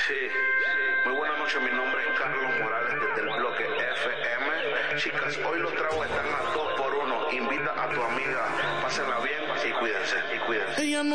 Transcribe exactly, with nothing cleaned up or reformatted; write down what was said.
Sí, muy buenas noches, mi nombre es Carlos Morales desde el bloque F M. Chicas, hoy los tragos están a dos por uno. Invita a tu amiga, pásenla bien y cuídense, y cuídense. Ella no